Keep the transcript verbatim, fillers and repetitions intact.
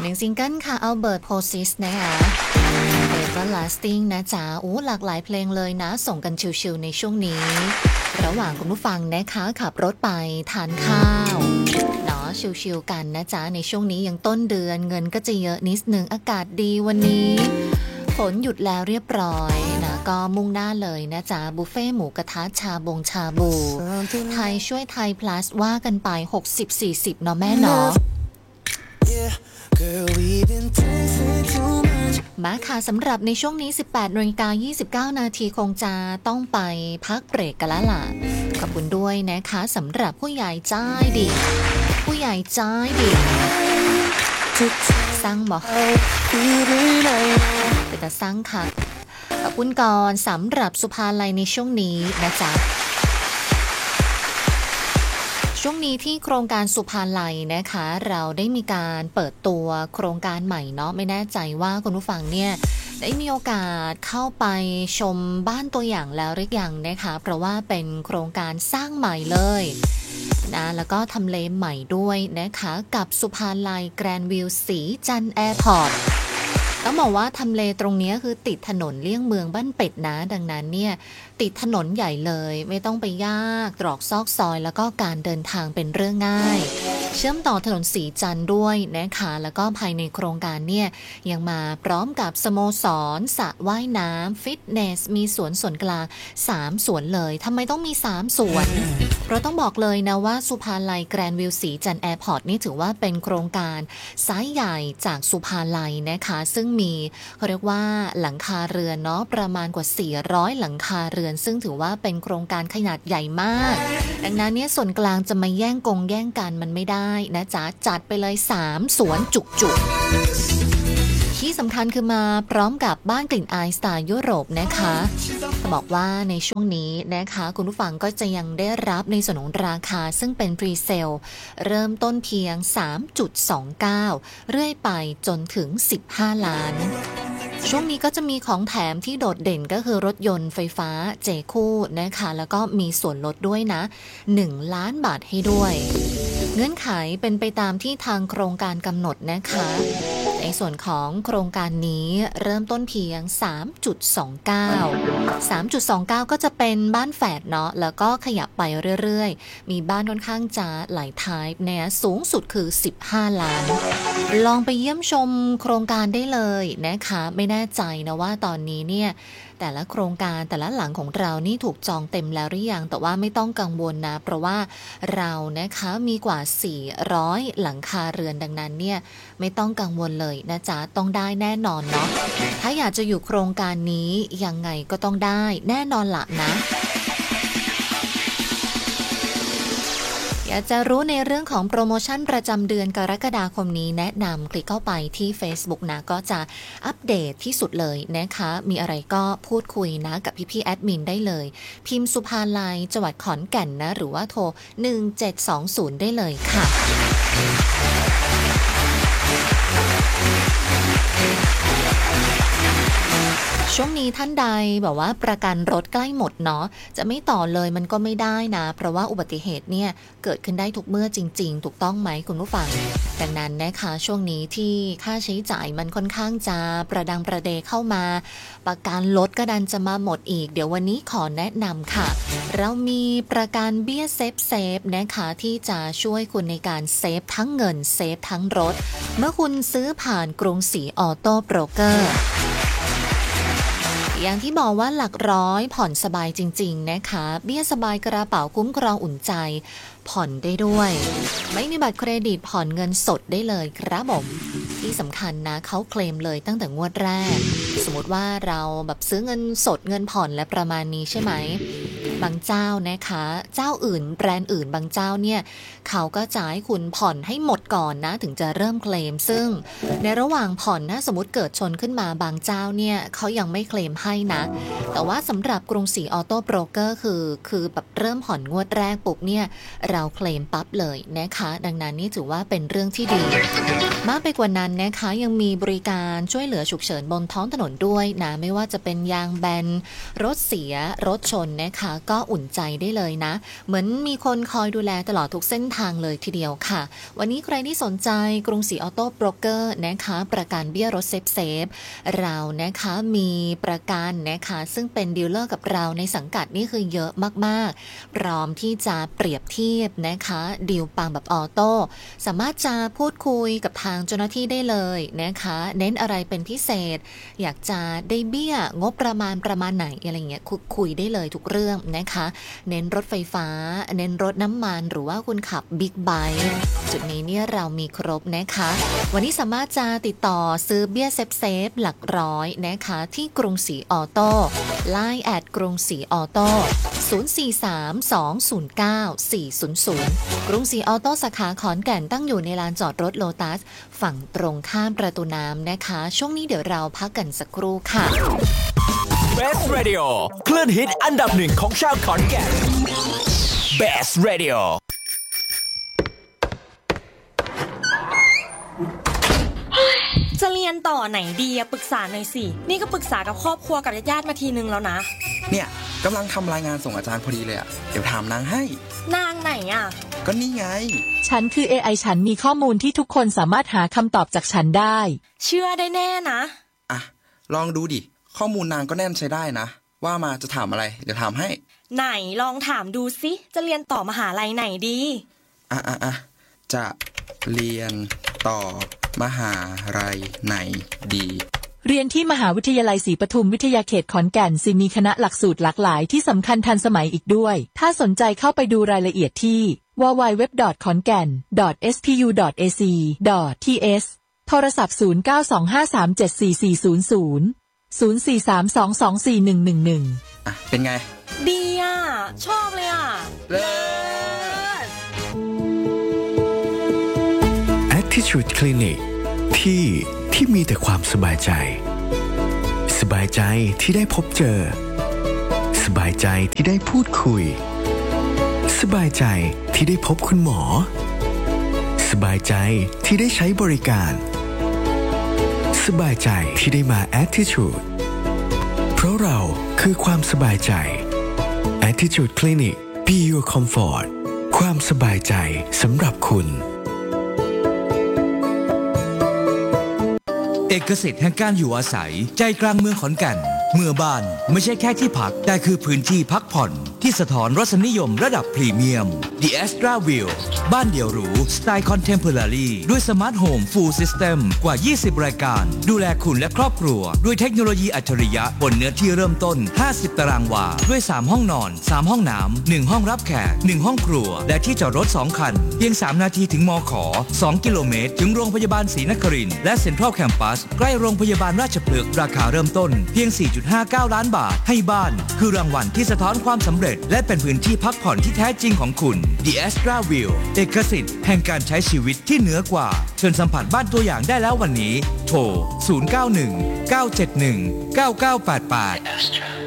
หนึ่งซิงเกิลค่ะ Albert Posis นะคะ Everlasting นะจ๊ะโอ้หลากหลายเพลงเลยนะส่งกันชิลๆในช่วงนี้ระหว่างคุณผู้ฟังนะคะขับรถไปทานข้าวเนาะชิลๆกันนะจ๊ะในช่วงนี้ยังต้นเดือนเงินก็จะเยอะนิดนึงอากาศดีวันนี้ฝนหยุดแล้วเรียบร้อยนะก็มุ่งหน้าเลยนะจ๊ะบุฟเฟ่หมูกระทะชาบงชาบูไทยช่วยไทย plus ว่ากันไป หกสิบสี่สิบ เนาะแม่เนาะมาค่ะสำหรับในช่วงนี้ สิบแปดนาฬิกายี่สิบเก้านาทีคงจะต้องไปพักเบรกกันแล้วล่ะขอบคุณด้วยนะคะสำหรับผู้ใหญ่ใจดีผู้ใหญ่ใจดีสร้างบอกเป็นแต่สร้างค่ะขอบคุณก่อนสำหรับสุภาลัยในช่วงนี้นะจ๊ะช่วงนี้ที่โครงการสุภาลัยนะคะเราได้มีการเปิดตัวโครงการใหม่เนาะไม่แน่ใจว่าคุณผู้ฟังเนี่ยได้มีโอกาสเข้าไปชมบ้านตัวอย่างแล้วหรือยังนะคะเพราะว่าเป็นโครงการสร้างใหม่เลยนะแล้วก็ทำเลใหม่ด้วยนะคะกับสุภาลัยแกรนด์วิวสีจันทร์แอร์พอร์ตต้องบอกว่าทำเลตรงนี้คือติดถนนเลี่ยงเมืองบ้านเป็ดนะดังนั้นเนี่ยติดถนนใหญ่เลยไม่ต้องไปยากตรอกซอกซอยแล้วก็การเดินทางเป็นเรื่องง่ายเชื่อมต่อถนนสีจันทร์ด้วยนะคะแล้วก็ภายในโครงการเนี่ยยังมาพร้อมกับสโมสรสระว่ายน้ำฟิตเนสมีสวนส่วนกลางสามสวนเลยทำไมต้องมีสามสวนเพราะต้องบอกเลยนะว่าสุภาลัยแกรนด์วิวสีจันทร์แอร์พอร์ตนี่ถือว่าเป็นโครงการไซส์ใหญ่จากสุภาลัยนะคะซึ่งมีเขาเรียกว่าหลังคาเรือนเนาะประมาณกว่าสี่ร้อยหลังคาเรือนซึ่งถือว่าเป็นโครงการขนาดใหญ่มากดังนั้นเนี่ยส่วนกลางจะมาแย่งกงแย่งกันมันไม่ได้นะจ๊ะจัดไปเลยสามสวนจุกๆที่สำคัญคือมาพร้อมกับบ้านกลิ่นอายสไตล์ยุโรปนะคะบอกว่าในช่วงนี้นะคะคุณผู้ฟังก็จะยังได้รับในส่วนของราคาซึ่งเป็นพรีเซลเริ่มต้นเพียง สามจุดสองเก้า เรื่อยไปจนถึงสิบห้าล้านช่วงนี้ก็จะมีของแถมที่โดดเด่นก็คือรถยนต์ไฟฟ้าเจคู่นะคะแล้วก็มีส่วนลดด้วยนะหนึ่งล้านบาทให้ด้วยเงื่อนไขเป็นไปตามที่ทางโครงการกำหนดนะคะในส่วนของโครงการนี้เริ่มต้นเพียง สามจุดสองเก้า สามจุดสองเก้า ก็จะเป็นบ้านแฝดเนาะแล้วก็ขยับไปเรื่อยๆมีบ้านค่อนข้างจะหลายไทป์เนี่ยสูงสุดคือสิบห้าล้านลองไปเยี่ยมชมโครงการได้เลยนะคะไม่แน่ใจนะว่าตอนนี้เนี่ยแต่ละโครงการแต่ละหลังของเรานี่ถูกจองเต็มแล้วหรือยังแต่ว่าไม่ต้องกังวลนะเพราะว่าเรานะคะมีกว่าสี่ร้อยหลังคาเรือนดังนั้นเนี่ยไม่ต้องกังวลเลยนะจ๊ะต้องได้แน่นอนเนาะถ้าอยากจะอยู่โครงการนี้ยังไงก็ต้องได้แน่นอนละนะอยากจะรู้ในเรื่องของโปรโมชั่นประจำเดือนกรกฎาคมนี้แนะนำคลิกเข้าไปที่ Facebook นะก็จะอัปเดตที่สุดเลยนะคะมีอะไรก็พูดคุยนะกับพี่ๆแอดมินได้เลยพิมพ์สุภาลัยจังหวัดขอนแก่นนะหรือว่าโทรหนึ่งเจ็ดสองศูนย์ได้เลยค่ะช่วงนี้ท่านใดแบบว่าประกันรถใกล้หมดเนาะจะไม่ต่อเลยมันก็ไม่ได้นะเพราะว่าอุบัติเหตุเนี่ยเกิดขึ้นได้ทุกเมื่อจริงๆถูกต้องไหมคุณผู้ฟังดังนั้นนะคะช่วงนี้ที่ค่าใช้จ่ายมันค่อนข้างจะประดังประเดเข้ามาประกันรถก็ดันจะมาหมดอีกเดี๋ยววันนี้ขอแนะนำค่ะเรามีประกันเบี้ยเซฟเซฟนะคะที่จะช่วยคุณในการเซฟทั้งเงินเซฟทั้งรถเมื่อคุณซื้อผ่านกรุงศรีออโต้โบรกเกอร์อย่างที่บอกว่าหลักร้อยผ่อนสบายจริงๆนะคะเบี้ยสบายกระเป๋าคุ้มครองอุ่นใจผ่อนได้ด้วยไม่มีบัตรเครดิตผ่อนเงินสดได้เลยครับผมที่สำคัญนะเขาเคลมเลยตั้งแต่งวดแรกสมมติว่าเราแบบซื้อเงินสดเงินผ่อนและประมาณนี้ใช่ไหมบางเจ้านะคะเจ้าอื่นแบรนด์อื่นบางเจ้าเนี่ยเขาก็จะให้คุณผ่อนให้หมดก่อนนะถึงจะเริ่มเคลมซึ่งในระหว่างผ่อนนะสมมติเกิดชนขึ้นมาบางเจ้าเนี่ยเขายังไม่เคลมให้นะแต่ว่าสำหรับกรุงศรีออโต้โบรกเกอร์คือคือแบบเริ่มผ่อนงวดแรกปุ๊บเนี่ยเราเคลมปั๊บเลยนะคะดังนั้นนี่ถือว่าเป็นเรื่องที่ดีมากไปกว่านั้นนะคะยังมีบริการช่วยเหลือฉุกเฉินบนท้องถนนด้วยนะไม่ว่าจะเป็นยางแบนรถเสียรถชนนะคะก็ก็อุ่นใจได้เลยนะเหมือนมีคนคอยดูแลตลอดทุกเส้นทางเลยทีเดียวค่ะวันนี้ใครที่สนใจกรุงศรีออโต้โบรกเกอร์นะคะประกันเบี้ยรถเซฟเซฟเรานะคะมีประกันนะคะซึ่งเป็นดีลเลอร์กับเราในสังกัดนี่คือเยอะมากๆพร้อมที่จะเปรียบเทียบนะคะดีลปังแบบออโต้สามารถจะพูดคุยกับทางเจ้าหน้าที่ได้เลยนะคะเน้นอะไรเป็นพิเศษอยากจะได้เบี้ยงบประมาณประมาณไหนอะไรเงี้ยคุยได้เลยทุกเรื่องนะคะเน้นรถไฟฟ้าเน้นรถน้ำมันหรือว่าคุณขับบิ๊กไบค์จุดนี้เนี่ยเรามีครบนะคะวันนี้สามารถจะติดต่อซื้อเบี้ยเซฟเซฟหลักร้อยนะคะที่กรุงศรีออโต้ไลน์แอดกรุงศรีออโต้ศูนย์ สี่ สาม สอง ศูนย์ เก้า สี่ ศูนย์ ศูนย์กรุงศรีออโต้สาขาขอนแก่นตั้งอยู่ในลานจอดรถโลตัสฝั่งตรงข้ามประตูน้ำนะคะช่วงนี้เดี๋ยวเราพักกันสักครู่ค่ะ Best Radio คลื่นฮิตอันดับหนึ่งของชาวขอนแก่น Best Radio จะเรียนต่อไหนดีอะปรึกษาหน่อยสินี่ก็ปรึกษากับครอบครัวกับญาติๆมาทีนึงแล้วนะเนี่ยกำลังทำรายงานส่งอาจารย์พอดีเลยอะเดี๋ยวถามนางให้นางไหนอะก็นี่ไงฉันคือ เอ ไอ ฉันมีข้อมูลที่ทุกคนสามารถหาคำตอบจากฉันได้เชื่อได้แน่นะอ่ะลองดูดิข้อมูลนางก็แน่นใช้ได้นะว่ามาจะถามอะไรเดี๋ยวถามให้ไหนลองถามดูสิจะเรียนต่อมหาลัยไหนดีอ่ะอ่ะอ่ะจะเรียนต่อมหาลัยไหนดีเรียนที่มหาวิทยาลัยศรีปทุมวิทยาเขตขอนแก่นสิมีคณะหลักสูตรหลากหลายที่สำคัญทันสมัยอีกด้วยถ้าสนใจเข้าไปดูรายละเอียดที่ ดับเบิลยู ดับเบิลยู ดับเบิลยู ดอท ขอนแก่น ดอท เอส พี ยู ดอท เอ ซี ดอท ที เอส โทรศัพท์ศูนย์ เก้า สอง ห้า สาม เจ็ด สี่ สี่ ศูนย์ ศูนย์ ศูนย์ สี่ สาม สอง สอง สี่ หนึ่ง หนึ่ง หนึ่งอ่ะเป็นไงดีอ่ะชอบเลยอ่ะเลิศ Attitude Clinic ที่ที่มีแต่ความสบายใจสบายใจที่ได้พบเจอสบายใจที่ได้พูดคุยสบายใจที่ได้พบคุณหมอสบายใจที่ได้ใช้บริการสบายใจที่ได้มา Attitude เพราะเราคือความสบายใจ Attitude Clinic Be Your Comfort ความสบายใจสำหรับคุณเอกสิทธิ์แห่งการอยู่อาศัยใจกลางเมืองขอนแก่นเมื่อบ้านไม่ใช่แค่ที่พักแต่คือพื้นที่พักผ่อนที่สะท้อนรสนิยมระดับพรีเมียม The Astra View บ้านเดี่ยวหรูสไตล์ Contemporary ด้วยสมาร์ทโฮม Full System กว่ายี่สิบรายการดูแลคุณและครอบครัวด้วยเทคโนโลยีอัจฉริยะบนเนื้อที่เริ่มต้นห้าสิบตารางวาด้วยสามห้องนอนสามห้องน้ำหนึ่งห้องรับแขกหนึ่งห้องครัวและที่จอดรถสองคันเพียงสามนาทีถึงมขสองกิโลเมตรถึงโรงพยาบาลศรีนครินทร์และเซ็นทรัลแคมปัสใกล้โรงพยาบาลราชพฤกษ์ราคาเริ่มต้นเพียง สี่จุดห้าเก้า ล้านบาทให้บ้านคือรางวัลที่สะท้อนความสำเร็จและเป็นพื้นที่พักผ่อนที่แท้จริงของคุณ The Astra View เอกสิทธิ์แห่งการใช้ชีวิตที่เหนือกว่าเชิญสัมผัสบ้านตัวอย่างได้แล้ววันนี้โทรศูนย์ เก้า หนึ่ง เก้า เจ็ด หนึ่ง เก้า เก้า แปด แปด